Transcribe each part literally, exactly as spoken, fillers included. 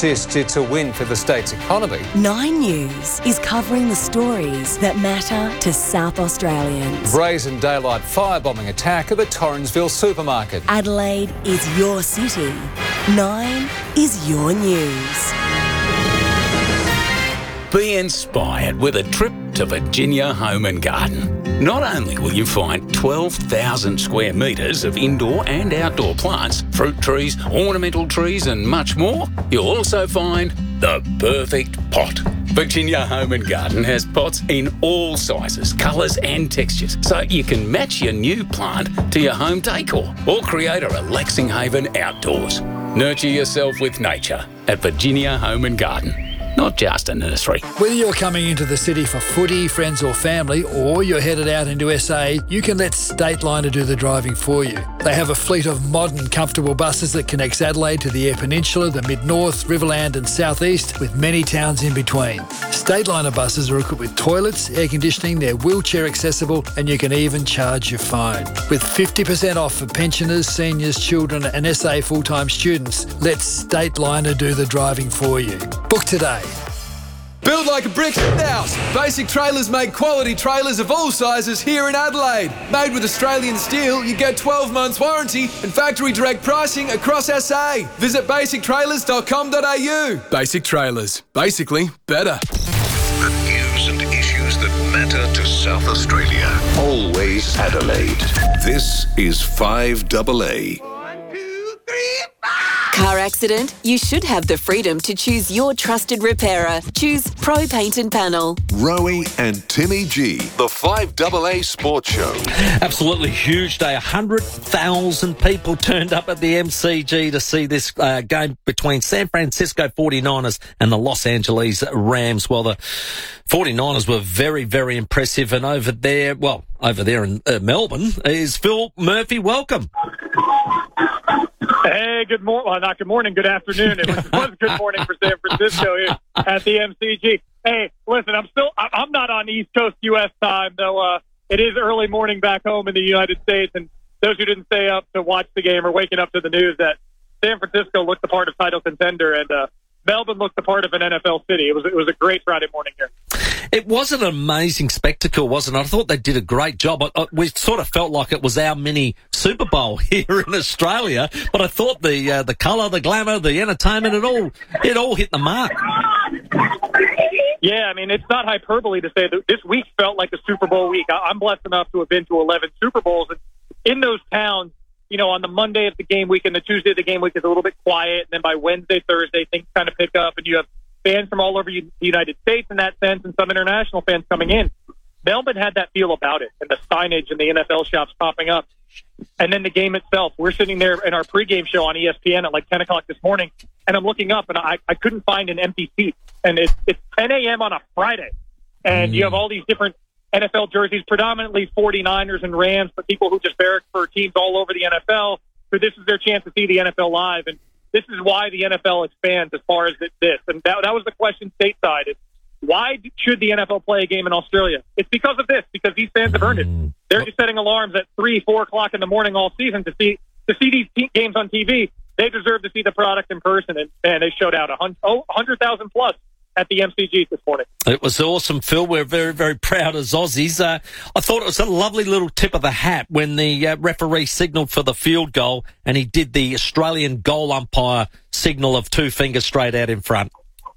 insists it's a win for the state's economy. Nine News is covering the stories that matter to South Australians. Brazen daylight firebombing attack at the Torrensville supermarket. Adelaide is your city. Nine is your news. Be inspired with a trip to Virginia Home and Garden. Not only will you find twelve thousand square metres of indoor and outdoor plants, fruit trees, ornamental trees and much more, you'll also find the perfect pot. Virginia Home and Garden has pots in all sizes, colours and textures, so you can match your new plant to your home decor or create a relaxing haven outdoors. Nurture yourself with nature at Virginia Home and Garden. Not just a nursery. Whether you're coming into the city for footy, friends or family, or you're headed out into S A, you can let Stateliner do the driving for you. They have a fleet of modern, comfortable buses that connects Adelaide to the Eyre Peninsula, the Mid-North, Riverland and South East, with many towns in between. Stateliner buses are equipped with toilets, air conditioning, they're wheelchair accessible, and you can even charge your phone. With fifty percent off for pensioners, seniors, children and S A full-time students, let Stateliner do the driving for you. Book today. Build like a brick house. Basic Trailers make quality trailers of all sizes here in Adelaide. Made with Australian steel, you get twelve months warranty and factory direct pricing across S A. Visit basic trailers dot com dot a u. Basic Trailers. Basically better. The news and issues that matter to South Australia. Always Adelaide. This is five A A. Car accident? You should have the freedom to choose your trusted repairer. Choose Pro Paint and Panel. Rowie and Timmy G, the five A A Sports Show. Absolutely huge day. one hundred thousand people turned up at the M C G to see this uh, game between San Francisco forty-niners and the Los Angeles Rams. Well, the forty-niners were very, very impressive. And over there, well, over there in uh, Melbourne is Phil Murphy. Welcome. Hey, good morning. Well, not good morning, good afternoon. It was, was good morning for San Francisco here at the M C G. Hey, listen, I'm still, I'm not on East Coast U S time, though uh, it is early morning back home in the United States. And those who didn't stay up to watch the game are waking up to the news that San Francisco looked the part of title contender and uh, Melbourne looked the part of an N F L city. It was, it was a great Friday morning here. It was an amazing spectacle, wasn't it? I thought they did a great job. I, I, we sort of felt like it was our mini Super Bowl here in Australia, but I thought the uh, the colour, the glamour, the entertainment, it all it all hit the mark. Yeah, I mean, it's not hyperbole to say that this week felt like a Super Bowl week. I, I'm blessed enough to have been to eleven Super Bowls, and in those towns, you know, on the Monday of the game week and the Tuesday of the game week is a little bit quiet, and then by Wednesday, Thursday, things kind of pick up, and you have fans from all over the United States in that sense, and some international fans coming in. Melbourne had that feel about it, and the signage and the N F L shops popping up. And then the game itself. We're sitting there in our pregame show on E S P N at like ten o'clock this morning, and I'm looking up, and I, I couldn't find an empty seat. And it's, it's ten a.m. on a Friday, and mm. you have all these different N F L jerseys, predominantly forty-niners and Rams, but people who just barrack for teams all over the N F L, so this is their chance to see the N F L live. And this is why the N F L expands as far as this. And that, that was the question stateside. Is why should the N F L play a game in Australia? It's because of this, because these fans have earned it. They're just setting alarms at three, four o'clock in the morning all season to see to see these te- games on T V. They deserve to see the product in person, and, and they showed out one hundred thousand plus at the M C G this morning. It was awesome, Phil. We're very, very proud as Aussies. Uh, I thought it was a lovely little tip of the hat when the uh, referee signalled for the field goal and he did the Australian goal umpire signal of two fingers straight out in front.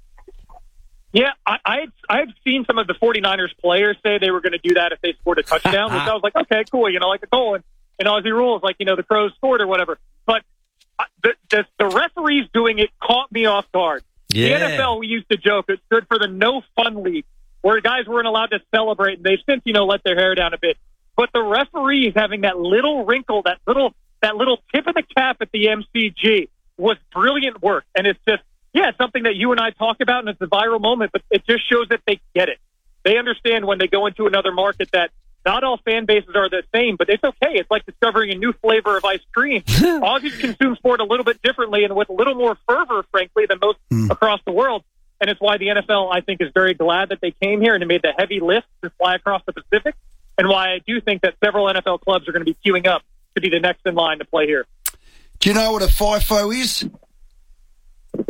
Yeah, I, I've, I've seen some of the forty-niners players say they were going to do that if they scored a touchdown, which I was like, okay, cool, you know, like the goal in, in Aussie rules, like, you know, the Crows scored or whatever. But the, the, the referees doing it caught me off guard. Yeah. The N F L, we used to joke, it stood for the no fun league, where guys weren't allowed to celebrate, and they've since, you know, let their hair down a bit. But the referees having that little wrinkle, that little that little tip of the cap at the M C G was brilliant work. And it's just, yeah, it's something that you and I talk about, and it's a viral moment, but it just shows that they get it. They understand when they go into another market that not all fan bases are the same, but it's okay. It's like discovering a new flavor of ice cream. Aussies consume sport a little bit differently and with a little more fervor, frankly, than most mm. across the world. And it's why the N F L, I think, is very glad that they came here and they made the heavy lift to fly across the Pacific, and why I do think that several N F L clubs are going to be queuing up to be the next in line to play here. Do you know what a FIFO is?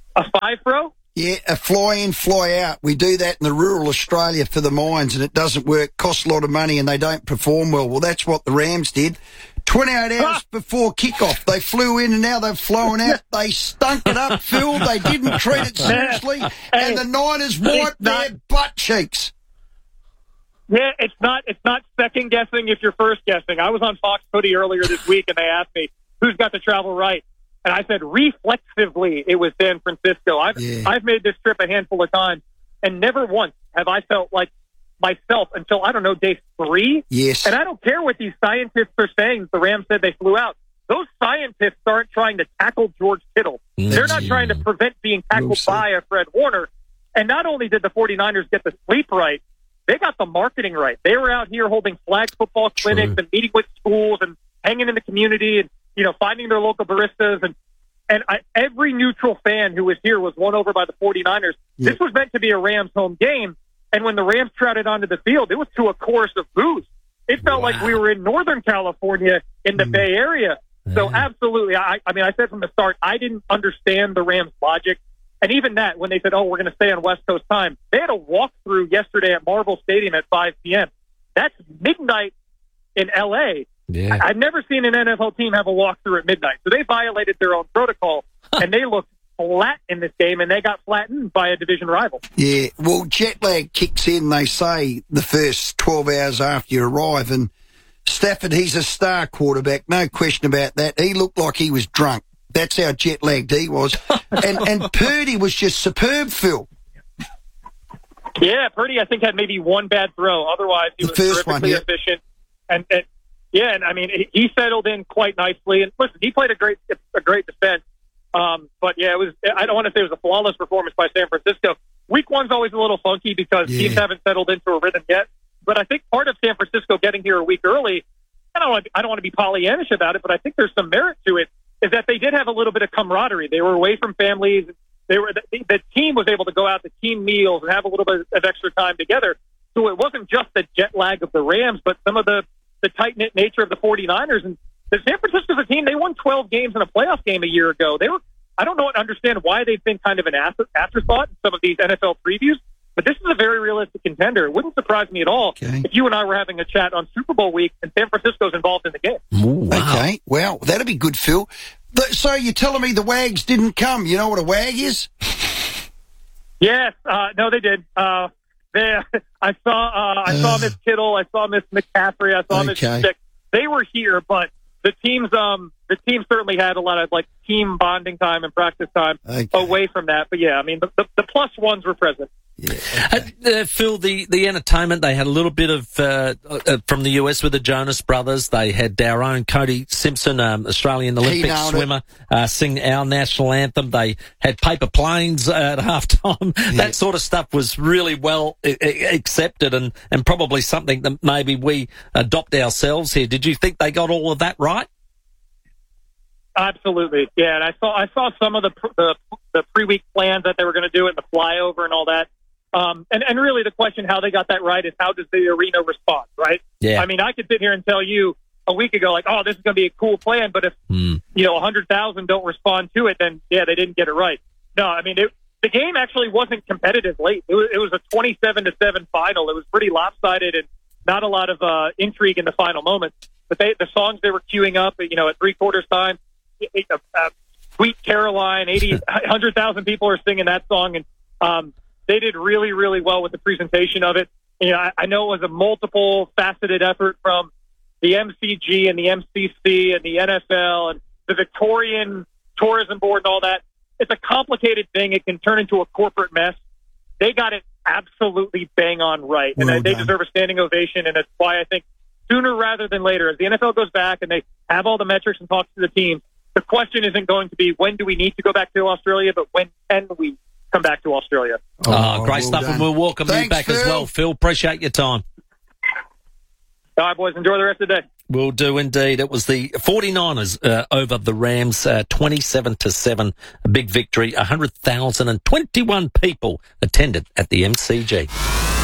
A five, bro? Yeah, a fly in, fly out. We do that in the rural Australia for the mines, and it doesn't work, costs a lot of money, and they don't perform well. Well, that's what the Rams did. twenty-eight hours ah. before kickoff, they flew in, and now they've flown out. They stunk it up, Phil. They didn't treat it seriously, hey, and the Niners wiped not, their butt cheeks. Yeah, it's not it's not second guessing if you're first guessing. I was on Fox Footy earlier this week, and they asked me who's got the travel right. And I said, reflexively, it was San Francisco. I've, yeah. I've made this trip a handful of times, and never once have I felt like myself until, I don't know, day three. Yes. And I don't care what these scientists are saying. The Rams said they flew out. Those scientists aren't trying to tackle George Kittle. Mm-hmm. They're not trying to prevent being tackled Mostly. by a Fred Warner. And not only did the 49ers get the sleep right, they got the marketing right. They were out here holding flag football clinics True. and meeting with schools and hanging in the community and, you know, finding their local baristas. And and I, every neutral fan who was here was won over by the 49ers. Yeah. This was meant to be a Rams home game. And when the Rams trotted onto the field, it was to a chorus of boos. It felt wow. like we were in Northern California in the mm. Bay Area. So absolutely. I, I mean, I said from the start, I didn't understand the Rams' logic. And even that, when they said, oh, we're going to stay on West Coast time, they had a walkthrough yesterday at Marvel Stadium at five p.m. That's midnight in L A. Yeah. I, I've never seen an N F L team have a walkthrough at midnight. So they violated their own protocol, and they looked flat in this game, and they got flattened by a division rival. Yeah, well, jet lag kicks in, they say, the first twelve hours after you arrive. And Stafford, he's a star quarterback, no question about that. He looked like he was drunk. That's how jet-lagged he was. and and Purdy was just superb, Phil. Yeah, Purdy, I think, had maybe one bad throw. Otherwise, he the was first terrifically one, yeah. efficient. And, and yeah, and I mean, he settled in quite nicely. And listen, he played a great a great defense. Um, but yeah, it was. I don't want to say it was a flawless performance by San Francisco. Week one's always a little funky because yeah. teams haven't settled into a rhythm yet. But I think part of San Francisco getting here a week early, I don't want to, I don't want to be Pollyannish about it, but I think there's some merit to it. Is that they did have a little bit of camaraderie. They were away from families. They were the, the team was able to go out to team meals and have a little bit of extra time together. So it wasn't just the jet lag of the Rams, but some of the, the tight-knit nature of the 49ers. And the San Francisco's a team, they won twelve games in a playoff game a year ago. They were, I don't know, understand why they've been kind of an afterthought in some of these N F L previews, but this is a very realistic contender. It wouldn't surprise me at all okay. if you and I were having a chat on Super Bowl week and San Francisco's involved in the game. Ooh, wow. Okay, well, that'd be good, Phil. So you're telling me the Wags didn't come? You know what a Wag is? Yes, uh, no, they did. Uh, they, I saw, uh, I saw Miss Kittle, I saw Miss McCaffrey, I saw okay. Miss Stick. They were here, but the teams, um, the team certainly had a lot of like team bonding time and practice time okay. away from that. But yeah, I mean, the, the, the plus ones were present. Yeah, okay. uh, uh, Phil, the, the entertainment, they had a little bit of uh, uh, from the U S with the Jonas Brothers. They had our own Cody Simpson, um, Australian Olympic swimmer, uh, sing our national anthem. They had paper planes uh, at halftime. Yeah. That sort of stuff was really well uh, accepted and, and probably something that maybe we adopt ourselves here. Did you think they got all of that right? Absolutely, yeah. And I saw I saw some of the the, the pre-week plans that they were going to do it, the flyover and all that. Um, and, and really the question how they got that right is how does the arena respond, right? Yeah. I mean, I could sit here and tell you a week ago, like, oh, this is going to be a cool plan, but if, mm. you know, one hundred thousand don't respond to it, then, yeah, they didn't get it right. No, I mean, it, the game actually wasn't competitive late. It was, it was a twenty-seven to seven final. It was pretty lopsided and not a lot of uh, intrigue in the final moments. But they, the songs they were queuing up, you know, at three-quarters time, uh, uh, Sweet Caroline, eighty, one hundred thousand people are singing that song, and um, they did really, really well with the presentation of it. You know, I, I know it was a multiple faceted effort from the M C G and the M C C and the N F L and the Victorian Tourism Board and all that. It's a complicated thing. It can turn into a corporate mess. They got it absolutely bang on right, and well they done. deserve a standing ovation. And that's why I think sooner rather than later, as the N F L goes back and they have all the metrics and talks to the team, the question isn't going to be when do we need to go back to Australia, but when can we come back to Australia. Oh, oh great well stuff, done. And we'll welcome Thanks, you back Phil. as well, Phil. Appreciate your time. All right, boys. Enjoy the rest of the day. Will do indeed. It was the 49ers uh, over the Rams, uh, twenty-seven to seven. A big victory. one hundred thousand twenty-one people attended at the M C G.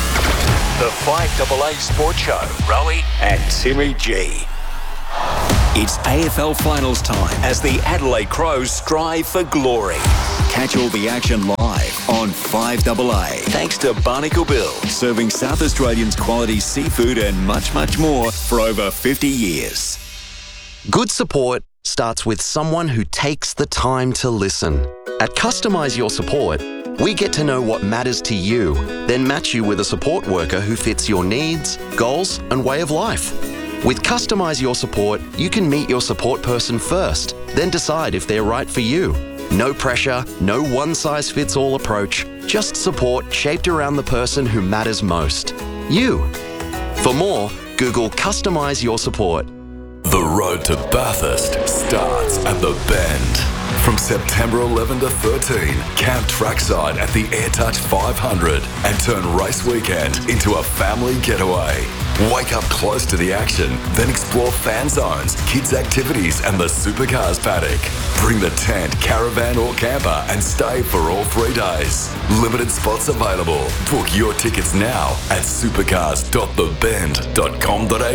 The five A A Sports Show. Rowie and Timmy G. It's A F L finals time as the Adelaide Crows strive for glory. Catch all the action live on five A A. Thanks to Barnacle Bill, serving South Australians quality seafood and much, much more for over fifty years. Good support starts with someone who takes the time to listen. At Customise Your Support, we get to know what matters to you, then match you with a support worker who fits your needs, goals, and way of life. With Customise Your Support, you can meet your support person first, then decide if they're right for you. No pressure, no one-size-fits-all approach, just support shaped around the person who matters most. You. For more, Google Customise Your Support. The road to Bathurst starts at the Bend. From September eleventh to thirteenth, camp trackside at the AirTouch five hundred and turn race weekend into a family getaway. Wake up close to the action, then explore fan zones, kids' activities and the supercars paddock. Bring the tent, caravan or camper and stay for all three days. Limited spots available. Book your tickets now at supercars dot the bend dot com dot a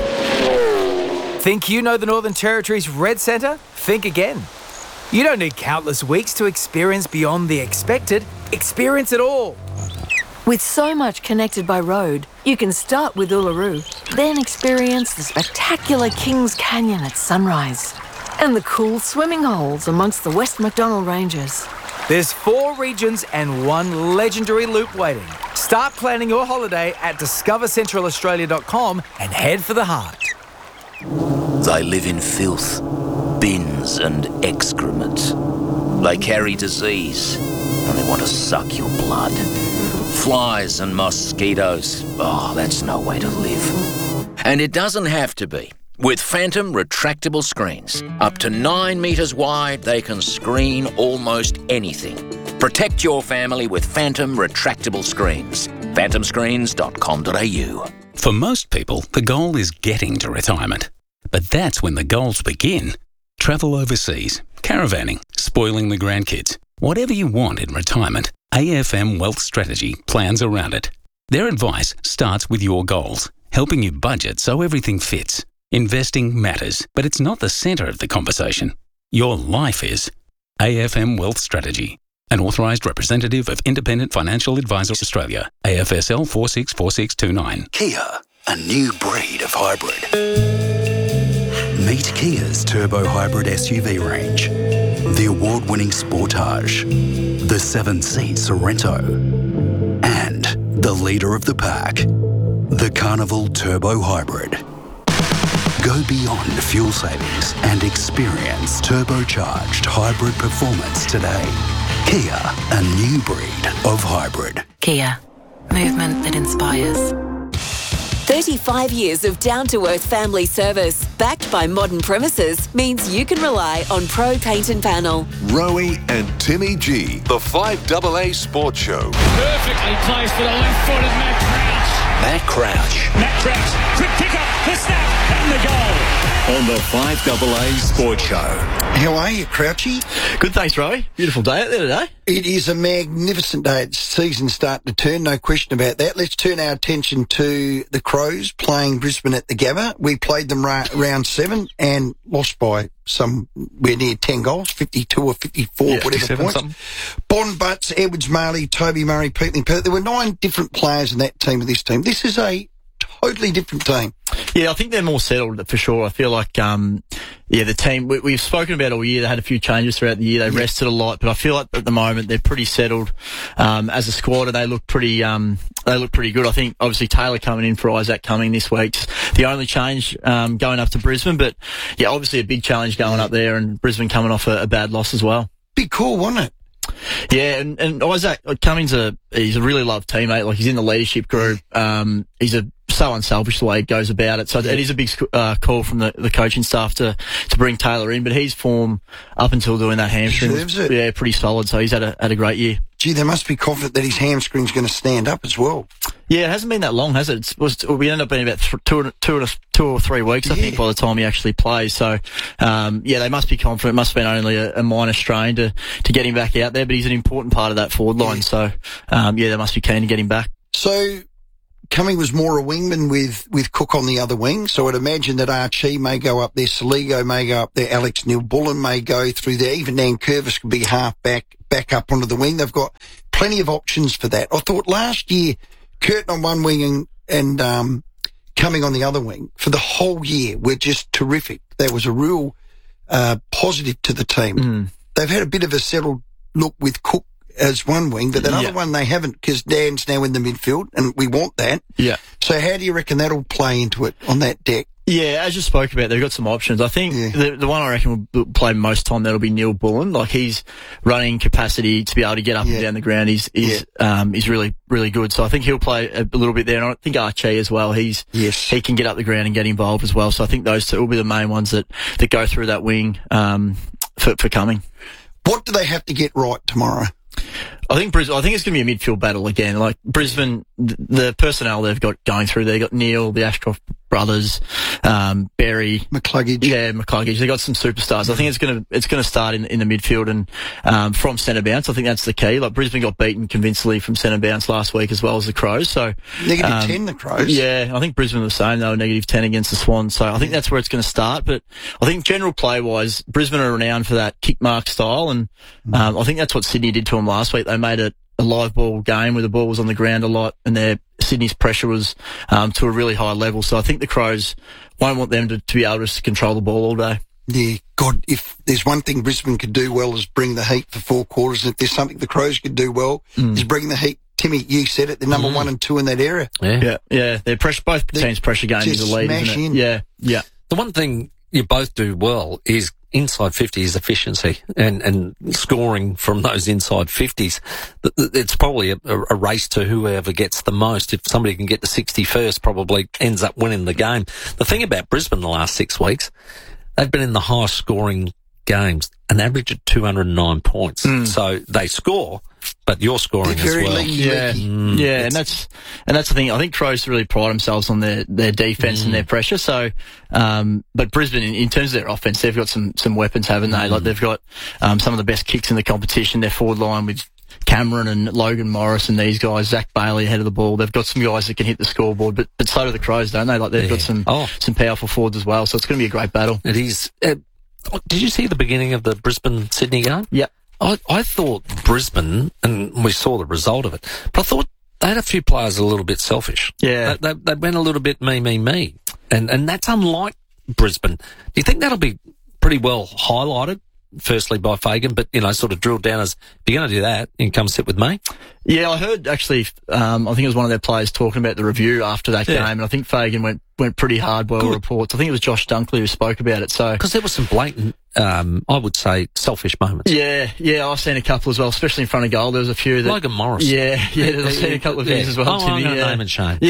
u. Think you know the Northern Territory's Red Centre? Think again. You don't need countless weeks to experience beyond the expected. Experience it all. With so much connected by road, you can start with Uluru, then experience the spectacular Kings Canyon at sunrise and the cool swimming holes amongst the West Macdonnell Ranges. There's four regions and one legendary loop waiting. Start planning your holiday at discover central australia dot com and head for the heart. They live in filth, bins and excrement. They carry disease and they want to suck your blood. Flies and mosquitoes. Oh, that's no way to live. And it doesn't have to be. With Phantom retractable screens, up to nine metres wide, they can screen almost anything. Protect your family with Phantom retractable screens. phantom screens dot com dot a u. For most people, the goal is getting to retirement. But that's when the goals begin. Travel overseas, caravanning, spoiling the grandkids. Whatever you want in retirement, A F M Wealth Strategy plans around it. Their advice starts with your goals, helping you budget so everything fits. Investing matters, but it's not the centre of the conversation. Your life is. A F M Wealth Strategy. An authorised representative of Independent Financial Advisors Australia. A F S L four six four six two nine. Kia, a new breed of hybrid. Meet Kia's turbo hybrid S U V range. The award-winning Sportage, the seven-seat Sorento, and the leader of the pack, the Carnival Turbo Hybrid. Go beyond fuel savings and experience turbocharged hybrid performance today. Kia, a new breed of hybrid. Kia, movement that inspires. thirty-five years of down-to-earth family service, backed by modern premises, means you can rely on Pro Paint and Panel. Rowie and Timmy G, the five A A Sports Show. Perfectly placed for the left-footed Matt Crouch. Matt Crouch. Matt Crouch, quick pick-up, the snap, and the goal. On the five A A Sports Show. How are you, Crouchy? Good, thanks, Rowie. Beautiful day out there today. It is a magnificent day. It's season starting to turn, no question about that. Let's turn our attention to the Crows playing Brisbane at the Gabba. We played them ra- round seven and lost by somewhere near ten goals, fifty-two or fifty-four, yeah, whatever points. Something. Bond Butts, Edwards Marley, Toby Murray, Peatling Perth. There were nine different players in that team of this team. This is a totally different team. Yeah, I think they're more settled for sure. I feel like, um, yeah, the team, we, we've spoken about all year. They had a few changes throughout the year. They yeah. rested a lot, but I feel like at the moment they're pretty settled, um, as a squad, and they look pretty, um, they look pretty good. I think obviously Taylor coming in for Isaac Cumming this week's the only change, um, going up to Brisbane, but yeah, obviously a big challenge going up there, and Brisbane coming off a, a bad loss as well. Big call, wasn't it? Yeah, and, and Isaac Cummings, a, he's a really loved teammate. Like, he's in the leadership group. Um, he's a, so unselfish the way he goes about it. So it is a big uh, call from the, the coaching staff to, to bring Taylor in. But his form up until doing that hamstring, was, yeah, pretty solid. So he's had a had a great year. Gee, they must be confident that his hamstring's going to stand up as well. Yeah, it hasn't been that long, has it? It was, we ended up being about th- two, two, two or three weeks, I yeah. think, by the time he actually plays. So, um, yeah, they must be confident. It must have been only a, a minor strain to, to get him back out there, but he's an important part of that forward line. Yeah. So, um, yeah, they must be keen to get him back. So, Cumming was more a wingman with, with Cook on the other wing, so I'd imagine that Archie may go up there, Saligo may go up there, Alex Neil-Bullen may go through there, even Nankervis could be half back, back up onto the wing. They've got plenty of options for that. I thought last year, Curtin on one wing and, and um, Cumming on the other wing for the whole year were just terrific. There was a real uh, positive to the team. Mm. They've had a bit of a settled look with Cook as one wing, but that Yeah. other one they haven't, because Dan's now in the midfield, and we want that. Yeah. So how do you reckon that'll play into it on that deck? Yeah, as you spoke about, they've got some options. I think the the one I reckon will play most time, that'll be Neil Bullen. Like, he's running capacity to be able to get up and down the ground. He's he's um he's really really good. So I think he'll play a little bit there. And I think Archie as well. He's yes he can get up the ground and get involved as well. So I think those two will be the main ones that that go through that wing um for for Cumming. What do they have to get right tomorrow? I think Brisbane, I think it's going to be a midfield battle again. Like Brisbane, th- the personnel they've got going through, they've got Neil, the Ashcroft brothers, um, Berry, McCluggage. Yeah, McCluggage. They've got some superstars. I think it's going to, it's going to start in, in the midfield and, um, from centre bounce. I think that's the key. Like Brisbane got beaten convincingly from centre bounce last week as well as the Crows. So, Negative um, ten, the Crows. Yeah, I think Brisbane were the same. They were negative ten against the Swans. So I think that's where it's going to start. But I think general play wise, Brisbane are renowned for that kick mark style. And, um, I think that's what Sydney did to them last week. They made it a live ball game where the ball was on the ground a lot and their Sydney's pressure was um, to a really high level. So I think the Crows won't want them to, to be able to control the ball all day. Yeah, God, if there's one thing Brisbane could do well is bring the heat for four quarters. And if there's something the Crows could do well Mm. is bring the heat. Timmy, you said it, they're number Mm. one and two in that area. Yeah. Yeah, yeah. They're pressure, both teams pressure game is just a lead, smash isn't it? in. Yeah, yeah. The one thing you both do well is inside fifty is efficiency and, and scoring from those inside fifties. It's probably a, a race to whoever gets the most. If somebody can get to sixty first, probably ends up winning the game. The thing about Brisbane the last six weeks, they've been in the highest scoring games, an average of two hundred nine points. Mm. So they score, but you're scoring as well. Yeah, Mm, yeah, and that's and that's the thing. I think Crows really pride themselves on their their defense Mm. and their pressure. So, um, but Brisbane, in, in terms of their offense, they've got some some weapons, haven't they? Mm. Like they've got um, some of the best kicks in the competition. Their forward line with Cameron and Logan Morris and these guys, Zach Bailey ahead of the ball. They've got some guys that can hit the scoreboard, but but so do the Crows, don't they? Like they've Yeah. got some Oh. some powerful forwards as well. So it's going to be a great battle. It is. Uh, did you see the beginning of the Brisbane-Sydney game? Yeah. I, I thought Brisbane, and we saw the result of it, but I thought they had a few players a little bit selfish. Yeah. They, they, they went a little bit me, me, me. And, and that's unlike Brisbane. Do you think that'll be pretty well highlighted, firstly by Fagan, but, you know, sort of drilled down as, if you're going to do that, you can come sit with me? Yeah, I heard actually, um, I think it was one of their players talking about the review after that Yeah. game, and I think Fagan went went pretty hard by all reports. I think it was Josh Dunkley who spoke about it. So Because there was some blatant, um, I would say, selfish moments. Yeah, yeah, I've seen a couple as well, especially in front of goal. There was a few that... Logan Morris. Yeah, yeah, I've seen a couple of Yeah. things as well, Oh, Timmy. I'm going to yeah. name and shame.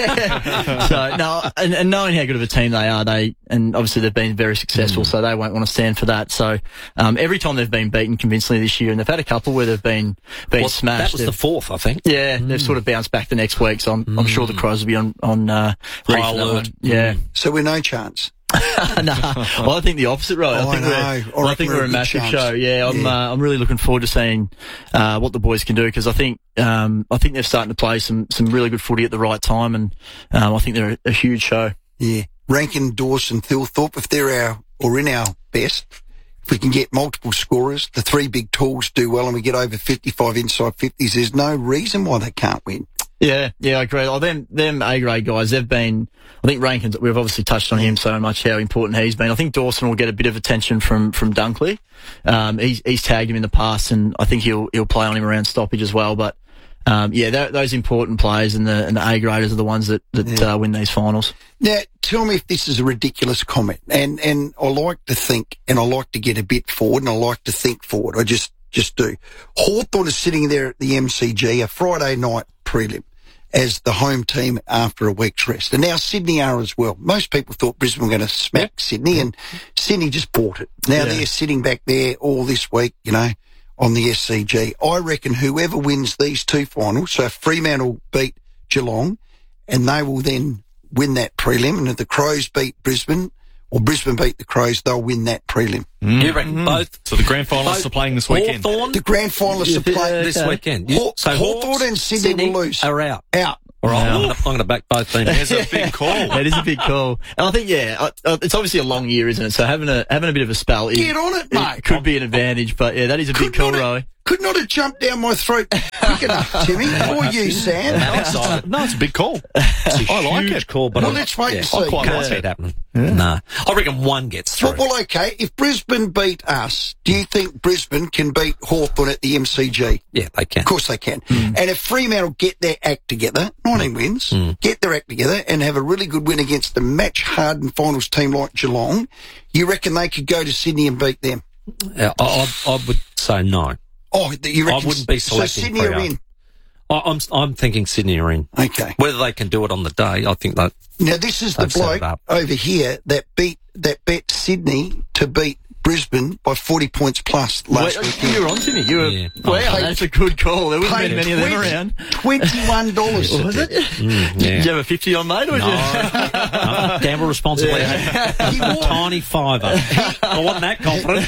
Yeah. so, no, and, and knowing how good of a team they are, they, and obviously they've been very successful, Mm. so they won't want to stand for that. So, um, every time they've been beaten convincingly this year, and they've had a couple where they've been, been Well, smashed. that was the they've- fourth, I think. Yeah, they've sort of bounced back the next week, so I'm, I'm sure the Crows will be on, on, uh, ready High for that alert. one. Yeah. So we're no chance. no, well, I think the opposite, right? Oh, I think I know. we're, I well, I reckon think we're we're a a big massive chance. show. Yeah, I'm, Yeah. uh, I'm really looking forward to seeing uh, what the boys can do because I think, um, I think they're starting to play some some really good footy at the right time, and um, I think they're a, a huge show. Yeah. Rankin, Dawson, Thilthorpe, if they're our, or in our best, if we can get multiple scorers, the three big tools do well and we get over fifty-five inside fifties, there's no reason why they can't win. Yeah, yeah, I agree. Oh, them, them A-grade guys, they've been, I think Rankins, we've obviously touched on him so much, how important he's been. I think Dawson will get a bit of attention from, from Dunkley. Um, he's, he's tagged him in the past and I think he'll, he'll play on him around stoppage as well. But, um, yeah, that, those important players and the, and the A-graders are the ones that, that, Yeah. uh, win these finals. Now, tell me if this is a ridiculous comment. And, and I like to think, and I like to get a bit forward, and I like to think forward. I just, just do. Hawthorn is sitting there at the M C G, a Friday night prelim, as the home team after a week's rest. And now Sydney are as well. Most people thought Brisbane were going to smack Sydney, and Sydney just bought it. Now Yeah. they're sitting back there all this week, you know, on the S C G. I reckon whoever wins these two finals, so Fremantle beat Geelong, and they will then win that prelim, and if the Crows beat Brisbane, or Brisbane beat the Crows, they'll win that prelim. You reckon both? So the grand finalists both are playing this weekend. Hawthorn The grand finalists are playing this weekend. You- Haw- so Hawthorn Hawks, and Sydney, will lose. are out. Out. All right, I'm going to back both teams. It's a big call. It is a big call. And I think, yeah, uh, uh, it's obviously a long year, isn't it? So having a having a bit of a spell is, Get on it, mate. could be an advantage. But, yeah, that is a Could big call, not have- Rowie. Could not have jumped down my throat quick enough, Timmy, or you, Sam. No, it's a big call. It's a I like huge it. call, but Well, I, let's wait yeah, and see. I quite like Yeah. it happening. No, I reckon one gets through. Well, well, okay, if Brisbane beat us, do you think Brisbane can beat Hawthorn at the M C G? Yeah, they can. Of course they can. And if Fremantle get their act together, nineteen wins, get their act together and have a really good win against the match-hardened finals team like Geelong, you reckon they could go to Sydney and beat them? Yeah, I, I, I would say no. Oh, you reckon? I wouldn't be so selecting Sydney are Freo. in. I, I'm I'm thinking Sydney are in. Okay. Whether they can do it on the day, I think that. Now, this is the they've set it bloke up. over here that beat that bet Sydney to beat Brisbane by forty points plus last Wait, weekend. you were on, Timmy. You were, Yeah. wow, Paid- that's a good call. There wasn't paid many of them twenty around. twenty-one dollars. Was it? Mm, Did yeah. you have a fifty on, mate? Or No, did you? no, gamble responsibly. He walked, Tiny fiver. I wasn't that confident.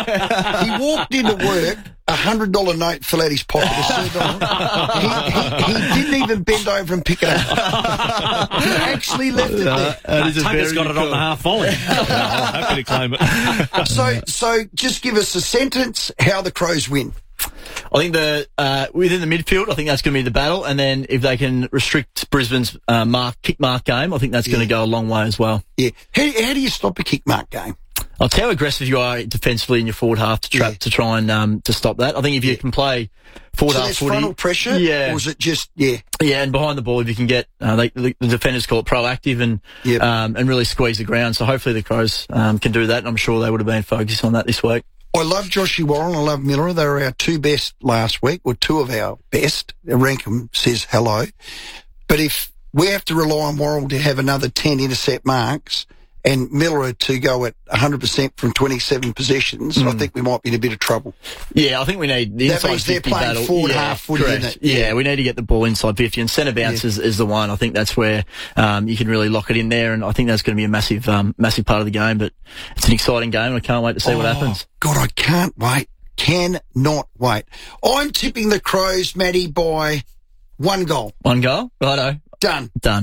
he walked into work, a hundred dollar note fell out his pocket. A dollar. He, he, he didn't even bend over and pick it up. He actually left it there. That is a Tunga's very got good it on call. the half volley. I'm happy to claim it. So, so just give us a sentence how the Crows win. I think the uh, within the midfield, I think that's going to be the battle. And then if they can restrict Brisbane's uh, mark kick mark game, I think that's going to go a long way as well. Yeah. How, how do you stop a kick mark game? I'll tell how aggressive you are defensively in your forward half to trap Yeah. to try and um, to stop that. I think if you can play forward So half there's footy, frontal pressure? yeah, Or is it just, yeah. yeah, and behind the ball, if you can get uh, they, the, the defenders call it proactive and Yep. um, and really squeeze the ground. So hopefully the Crows um, can do that. And I'm sure they would have been focused on that this week. I love Joshy Warren. I love Miller. They were our two best last week, or two of our best. Rankham says hello. But if we have to rely on Warren to have another ten intercept marks and Miller to go at one hundred percent from twenty-seven possessions, I think we might be in a bit of trouble. Yeah, I think we need the That inside means they're fifty playing battle. forward yeah, half footy, correct. isn't it? Yeah. Yeah. we need to get the ball inside fifty, and centre bounce is, is the one. I think that's where um, you can really lock it in there, and I think that's going to be a massive, um, massive part of the game. But it's an exciting game, and I can't wait to see what Oh, happens. God, I can't wait. Cannot wait. I'm tipping the Crows, Matty, by one goal. One goal, righto, Done. done.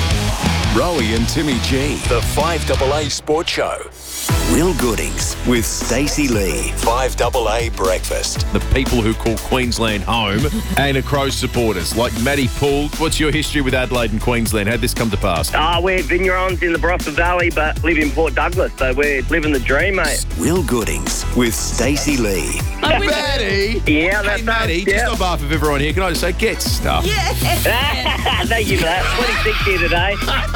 Rowie and Timmy G, the five A A Sport Show. Real Goodings with Stacey Lee. five A A Breakfast. The people who call Queensland home and are Crows supporters, like Matty Poole. What's your history with Adelaide and Queensland? How'd this come to pass? Ah, we're Vignerons in the Barossa Valley, but live in Port Douglas, so we're living the dream, mate. Real Goodings with Stacey Lee. Matty! Yeah, that's Hey, Matty, us, just yeah. on behalf of everyone here, can I just say, get stuffed. Thank you for that. twenty-six here today.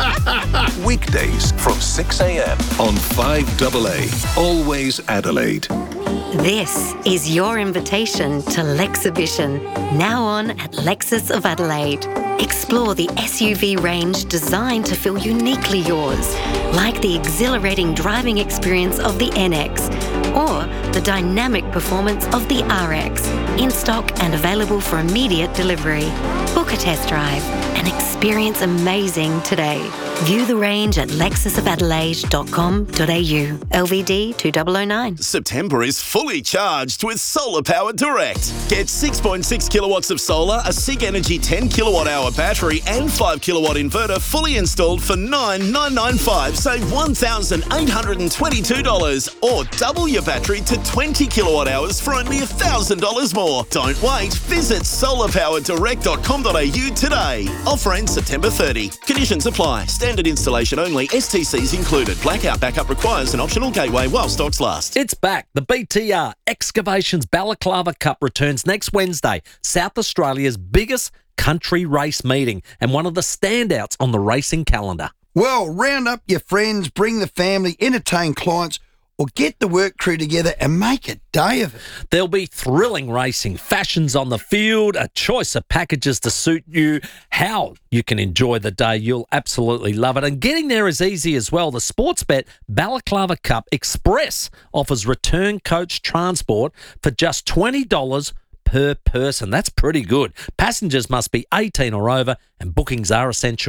Weekdays from six a.m. on five A A. Always Adelaide. This is your invitation to Lexhibition, now on at Lexus of Adelaide. Explore the S U V range designed to feel uniquely yours, like the exhilarating driving experience of the N X or the dynamic performance of the R X, in stock and available for immediate delivery. Book a test drive and experience amazing today. View the range at lexus of adelaide dot com dot a u. L V D two thousand nine. September is fully charged with Solar Power Direct. Get six point six kilowatts of solar, a SIG Energy ten kilowatt hour battery and five kilowatt inverter fully installed for nine thousand nine hundred ninety-five dollars. Save one thousand eight hundred twenty-two dollars or double your battery to twenty kilowatt hours for only one thousand dollars more. Don't wait. Visit solar power direct dot com dot a u today. Offer ends September thirtieth. Conditions apply. Standard installation only. S T Cs included. Blackout backup requires an optional gateway while stocks last. It's back. The B T R Excavations Balaclava Cup returns next Wednesday. South Australia's biggest country race meeting and one of the standouts on the racing calendar. Well, round up your friends, bring the family, entertain clients, or get the work crew together and make a day of it. There'll be thrilling racing, fashions on the field, a choice of packages to suit you, how you can enjoy the day. You'll absolutely love it. And getting there is easy as well. The Sportsbet Balaclava Cup Express offers return coach transport for just twenty dollars per person. That's pretty good. Passengers must be eighteen or over and bookings are essential.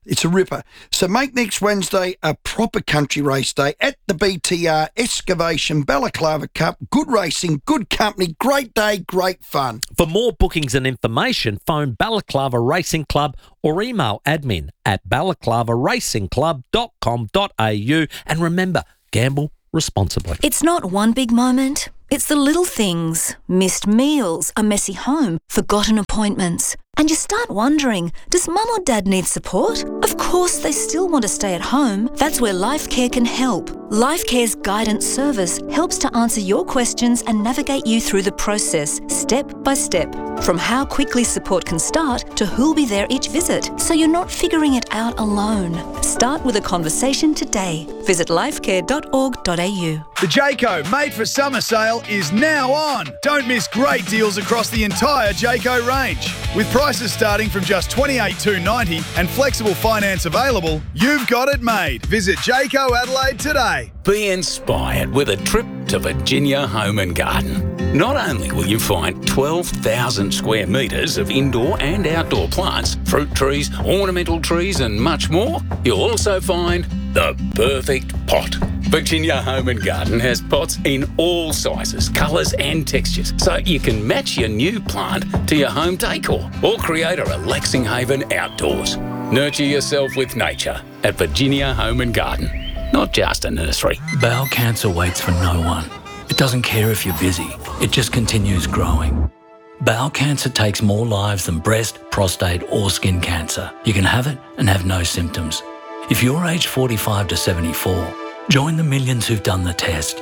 It's a ripper. So make next Wednesday a proper country race day at the B T R Excavation Balaclava Cup. Good racing, good company, great day, great fun. For more bookings and information, phone Balaclava Racing Club or email admin at balaclava racing club dot com dot a u. And remember, gamble responsibly. It's not one big moment. It's the little things. Missed meals, a messy home, forgotten appointments. And you start wondering, does mum or dad need support? Of course, they still want to stay at home. That's where LifeCare can help. LifeCare's guidance service helps to answer your questions and navigate you through the process, step by step. From how quickly support can start to who'll be there each visit, so you're not figuring it out alone. Start with a conversation today. Visit lifecare dot org dot a u. The Jayco Made for Summer sale is now on. Don't miss great deals across the entire Jayco range. With prices starting from just twenty-eight thousand two hundred ninety dollars and flexible finance available, you've got it made. Visit Jayco Adelaide today. Be inspired with a trip to Virginia Home and Garden. Not only will you find twelve thousand square metres of indoor and outdoor plants, fruit trees, ornamental trees and much more, you'll also find the perfect pot. Virginia Home and Garden has pots in all sizes, colours and textures, so you can match your new plant to your home decor or create a relaxing haven outdoors. Nurture yourself with nature at Virginia Home and Garden, not just a nursery. Bowel cancer waits for no one. It doesn't care if you're busy, it just continues growing. Bowel cancer takes more lives than breast, prostate or skin cancer. You can have it and have no symptoms. If you're aged forty-five to seventy-four, join the millions who've done the test.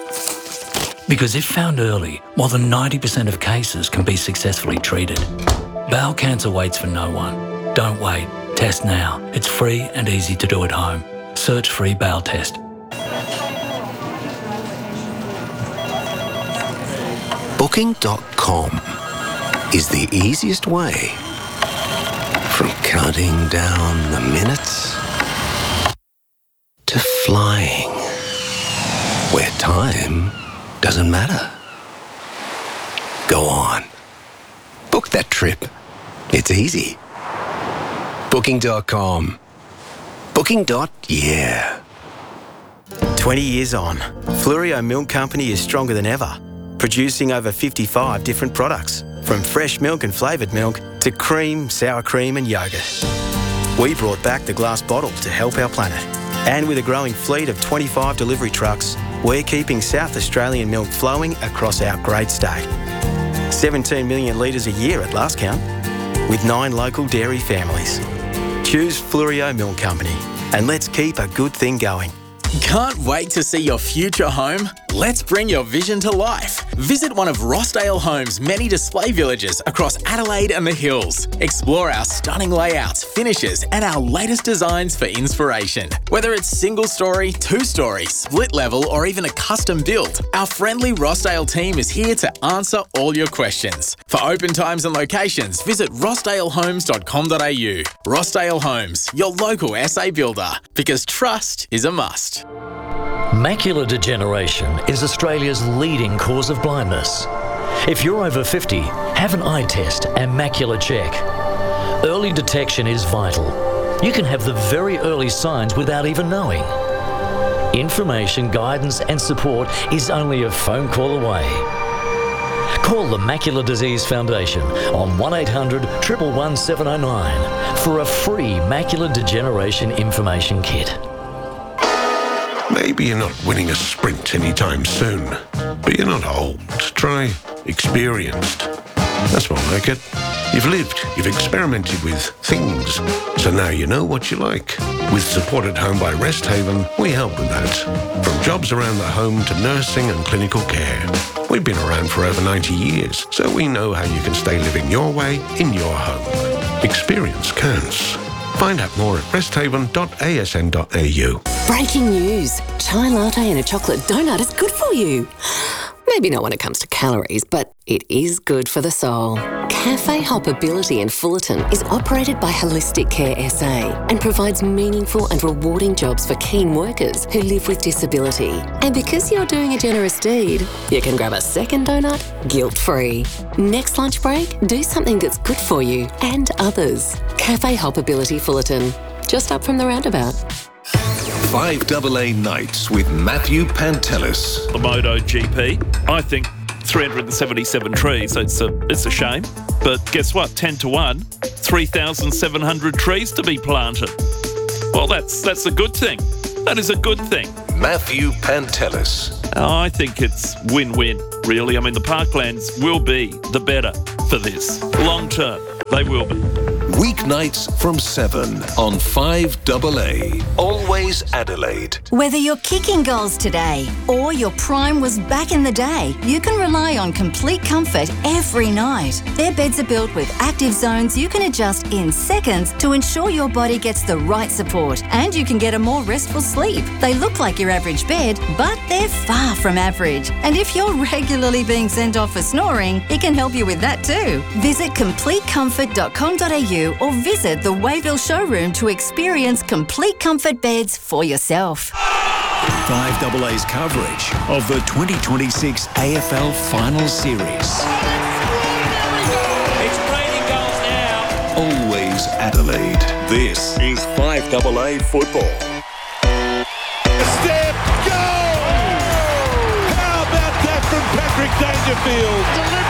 Because if found early, more than ninety percent of cases can be successfully treated. Bowel cancer waits for no one. Don't wait. Test now. It's free and easy to do at home. Search free bowel test. Booking dot com is the easiest way from counting down the minutes to flying, where time doesn't matter. Go on. Book that trip. It's easy. Booking dot com. Booking. Yeah. twenty years on, Flurio Milk Company is stronger than ever, producing over fifty-five different products, from fresh milk and flavoured milk to cream, sour cream and yoghurt. We brought back the glass bottle to help our planet. And with a growing fleet of twenty-five delivery trucks, we're keeping South Australian milk flowing across our great state. seventeen million litres a year at last count, with nine local dairy families. Choose Flurio Milk Company, and let's keep a good thing going. Can't wait to see your future home? Let's bring your vision to life. Visit one of Rossdale Homes' many display villages across Adelaide and the Hills. Explore our stunning layouts, finishes, and our latest designs for inspiration. Whether it's single story, two story, split level, or even a custom build, our friendly Rossdale team is here to answer all your questions. For open times and locations, visit rossdale homes dot com dot a u. Rossdale Homes, your local S A builder, because trust is a must. Macular degeneration is Australia's leading cause of blindness. If you're over fifty, have an eye test and macular check. Early detection is vital. You can have the very early signs without even knowing. Information, guidance and support is only a phone call away. Call the Macular Disease Foundation on one eight hundred, one one one, seven oh nine for a free macular degeneration information kit. Maybe you're not winning a sprint anytime soon, but you're not old. Try experienced. That's more like it. You've lived, you've experimented with things, so now you know what you like. With Support at Home by Rest Haven, we help with that. From jobs around the home to nursing and clinical care. We've been around for over ninety years, so we know how you can stay living your way in your home. Experience counts. Find out more at rest haven dot a s n dot a u. Breaking news. Chai latte and a chocolate donut is good for you. Maybe not when it comes to calories, but it is good for the soul. Cafe Hoppability in Fullerton is operated by Holistic Care S A and provides meaningful and rewarding jobs for keen workers who live with disability. And because you're doing a generous deed, you can grab a second donut guilt-free. Next lunch break, do something that's good for you and others. Cafe Hoppability Fullerton. just up from the roundabout. five A A Nights with Matthew Pantelis. The MotoGP, I think three hundred seventy-seven trees, it's a, it's a shame. But guess what, ten to one, three thousand seven hundred trees to be planted. Well, that's that's a good thing. That is a good thing. Matthew Pantelis. I think it's win-win, really. I mean, the parklands will be the better for this. Long term, they will be. Weeknights from seven on five A A. Always Adelaide. Whether you're kicking goals today or your prime was back in the day, you can rely on complete comfort every night. Their beds are built with active zones you can adjust in seconds to ensure your body gets the right support and you can get a more restful sleep. They look like your average bed, but they're far from average. And if you're regularly being sent off for snoring, it can help you with that too. Visit complete comfort dot com dot a u or visit the Wayville showroom to experience complete comfort beds for yourself. five A A's coverage of the twenty twenty-six A F L Final Series. It's raining goals now. Always Adelaide. This is five A A football. Step, goal! How about that from Patrick Dangerfield?